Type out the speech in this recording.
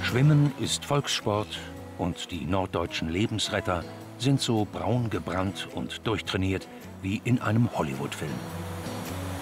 Schwimmen ist Volkssport und die norddeutschen Lebensretter sind so braun gebrannt und durchtrainiert wie in einem Hollywood-Film.